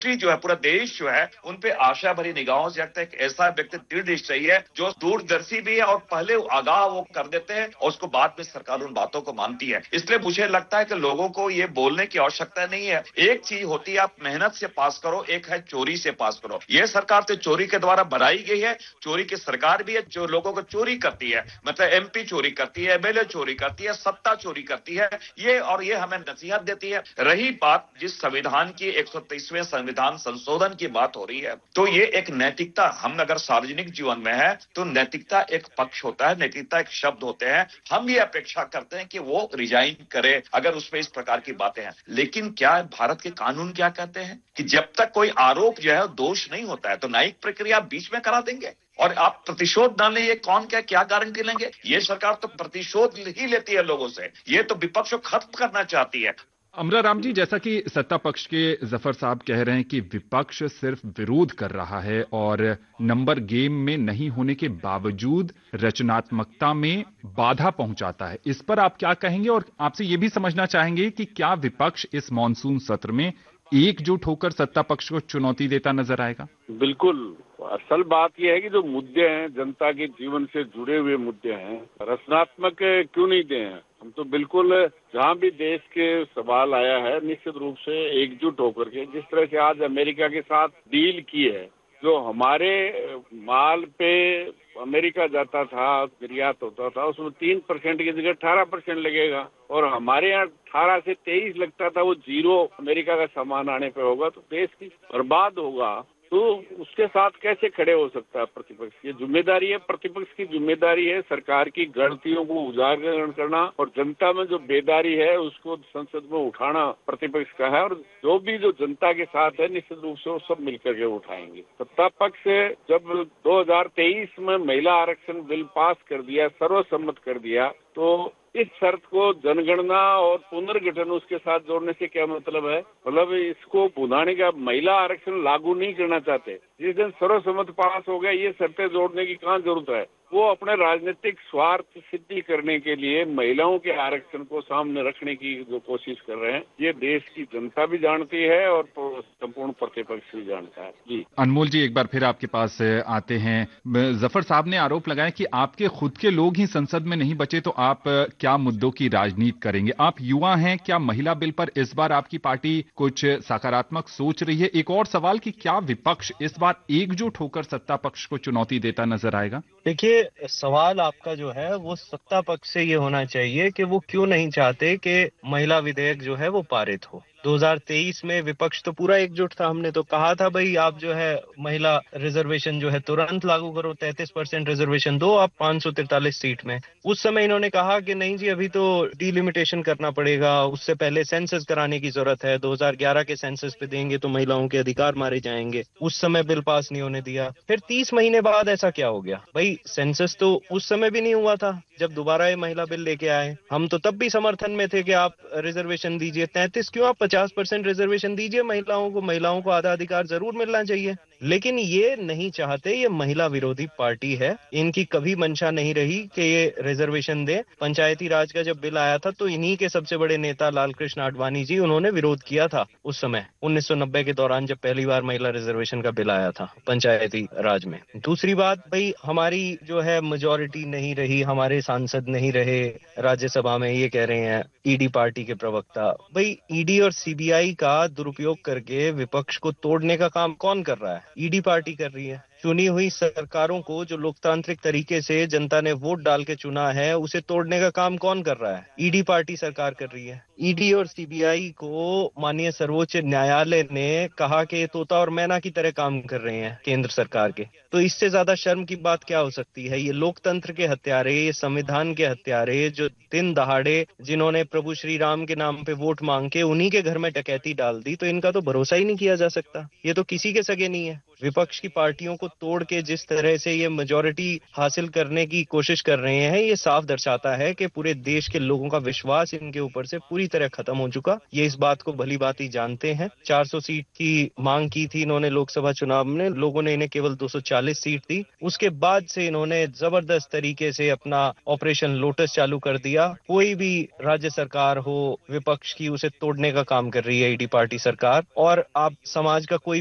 जो है पूरा देश जो है उन पे आशा भरी निगाहों से देखता है। एक ऐसा व्यक्ति दृढ़ निश्चयी है जो दूरदर्शी भी है और पहले आगाह वो कर देते हैं और उसको बाद में सरकार उन बातों को मानती है। इसलिए मुझे लगता है कि लोगों को ये बोलने की आवश्यकता नहीं है। एक चीज होती है आप मेहनत से पास करो, एक है चोरी से पास करो। ये सरकार तो चोरी के द्वारा बनाई गई है, चोरी की सरकार भी है जो लोगों को चोरी करती है, मतलब एमपी चोरी करती है, एमएलए चोरी करती है, सत्ता चोरी करती है, ये हमें नसीहत देती है। रही बात जिस संविधान की 123वें संविधान संशोधन की बात हो रही है, तो ये एक नैतिकता, हम अगर सार्वजनिक जीवन में है तो नैतिकता एक पक्ष होता है, नैतिकता एक शब्द होते हैं। हम ये अपेक्षा करते हैं कि वो रिजाइन करे अगर उसमें इस प्रकार की बातें हैं। लेकिन क्या भारत के कानून क्या कहते हैं कि जब तक कोई आरोप जो है दोष नहीं होता है तो न्यायिक प्रक्रिया बीच में करा देंगे और आप प्रतिशोध ना लें, ये कौन क्या गारंटी लेंगे? ये सरकार तो प्रतिशोध ही लेती है लोगों से, ये तो विपक्ष को खत्म करना चाहती है। अमरा राम जी, जैसा कि सत्ता पक्ष के जफर साहब कह रहे हैं कि विपक्ष सिर्फ विरोध कर रहा है और नंबर गेम में नहीं होने के बावजूद रचनात्मकता में बाधा पहुंचाता है, इस पर आप क्या कहेंगे? और आपसे ये भी समझना चाहेंगे कि क्या विपक्ष इस मॉनसून सत्र में एकजुट होकर सत्ता पक्ष को चुनौती देता नजर आएगा? बिल्कुल। असल बात यह है कि जो मुद्दे हैं, जनता के जीवन से जुड़े हुए मुद्दे हैं, रचनात्मक क्यों नहीं दे हैं? हम तो बिल्कुल जहां भी देश के सवाल आया है निश्चित रूप से एकजुट होकर के, जिस तरह से आज अमेरिका के साथ डील की है, जो हमारे माल पे अमेरिका जाता था, निर्यात होता था, उसमें 3% की जगह 18% लगेगा और हमारे यहाँ 18 से 23 लगता था, वो जीरो अमेरिका का सामान आने पे होगा तो देश की बर्बाद होगा। तो उसके साथ कैसे खड़े हो सकता है प्रतिपक्ष? ये जिम्मेदारी है, प्रतिपक्ष की जिम्मेदारी है सरकार की गलतियों को उजागर करना और जनता में जो बेदारी है उसको संसद में उठाना प्रतिपक्ष का है। और जो जनता के साथ है निश्चित रूप से वो सब मिलकर के उठाएंगे। सत्ता पक्ष जब 2023 में महिला आरक्षण बिल पास कर दिया, सर्वसम्मत कर दिया, तो इस शर्त को जनगणना और पुनर्गठन उसके साथ जोड़ने से क्या मतलब है? मतलब इसको बुलाने का, महिला आरक्षण लागू नहीं करना चाहते। जिस दिन सर्वसम्मत पास हो गया, ये शर्तें जोड़ने की कहाँ जरूरत है? वो अपने राजनीतिक स्वार्थ सिद्धि करने के लिए महिलाओं के आरक्षण को सामने रखने की जो कोशिश कर रहे हैं, ये देश की जनता भी जानती है और संपूर्ण प्रतिपक्ष भी जानता है। जी अनमोल जी, एक बार फिर आपके पास आते हैं। जफर साहब ने आरोप लगाया कि आपके खुद के लोग ही संसद में नहीं बचे तो आप क्या मुद्दों की राजनीति करेंगे? आप युवा हैं, क्या महिला बिल पर इस बार आपकी पार्टी कुछ सकारात्मक सोच रही है? एक और सवाल कि क्या विपक्ष इस बार एकजुट होकर सत्ता पक्ष को चुनौती देता नजर आएगा? देखिए, सवाल आपका जो है वो सत्ता पक्ष से ये होना चाहिए कि वो क्यों नहीं चाहते कि महिला विधेयक जो है वो पारित हो। 2023 में विपक्ष तो पूरा एकजुट था। हमने तो कहा था भाई आप जो है महिला रिजर्वेशन जो है तुरंत लागू करो, 33% रिजर्वेशन दो आप 543 सीट में। उस समय इन्होंने कहा कि नहीं जी अभी तो डिलिमिटेशन करना पड़ेगा, उससे पहले सेंसस कराने की जरूरत है, 2011 के सेंसस पे देंगे तो महिलाओं के अधिकार मारे जाएंगे। उस समय बिल पास नहीं होने दिया। फिर 30 महीने बाद ऐसा क्या हो गया? भाई सेंसस तो उस समय भी नहीं हुआ था जब दोबारा ये महिला बिल लेके आए। हम तो तब भी समर्थन में थे कि आप रिजर्वेशन दीजिए, 33 क्यों, आप 50% रिजर्वेशन दीजिए महिलाओं को आधा अधिकार जरूर मिलना चाहिए। लेकिन ये नहीं चाहते, ये महिला विरोधी पार्टी है। इनकी कभी मंशा नहीं रही कि ये रिजर्वेशन दे। पंचायती राज का जब बिल आया था तो इन्हीं के सबसे बड़े नेता लाल कृष्ण आडवाणी जी, उन्होंने विरोध किया था उस समय 1990 के दौरान जब पहली बार महिला रिजर्वेशन का बिल आया था पंचायती राज में। दूसरी बात, भाई हमारी जो है मेजॉरिटी नहीं रही, हमारे सांसद नहीं रहे राज्यसभा में, ये कह रहे हैं ईडी पार्टी के प्रवक्ता। भाई ईडी और सीबीआई का दुरुपयोग करके विपक्ष को तोड़ने का काम कौन कर रहा है? ईडी पार्टी कर रही है। चुनी हुई सरकारों को जो लोकतांत्रिक तरीके से जनता ने वोट डाल के चुना है उसे तोड़ने का काम कौन कर रहा है? ईडी पार्टी सरकार कर रही है। ईडी और सीबीआई को माननीय सर्वोच्च न्यायालय ने कहा कि तोता और मैना की तरह काम कर रहे हैं केंद्र सरकार के। तो इससे ज्यादा शर्म की बात क्या हो सकती है? ये लोकतंत्र के हत्यारे, ये संविधान के हत्यारे जो दिन दहाड़े जिन्होंने प्रभु श्री राम के नाम पे वोट मांग के उन्हीं के घर में डकैती डाल दी, तो इनका तो भरोसा ही नहीं किया जा सकता। ये तो किसी के सगे नहीं है। विपक्ष की पार्टियों को तोड़ के जिस तरह से ये मेजॉरिटी हासिल करने की कोशिश कर रहे हैं, ये साफ दर्शाता है कि पूरे देश के लोगों का विश्वास इनके ऊपर से पूरी तरह खत्म हो चुका। ये इस बात को भली भांति जानते हैं। 400 सीट की मांग की थी इन्होंने लोकसभा चुनाव में, लोगों ने इन्हें केवल 240 सीट दी। उसके बाद से इन्होंने जबरदस्त तरीके से अपना ऑपरेशन लोटस चालू कर दिया। कोई भी राज्य सरकार हो विपक्ष की, उसे तोड़ने का काम कर रही है ईडी पार्टी सरकार। और आप समाज का कोई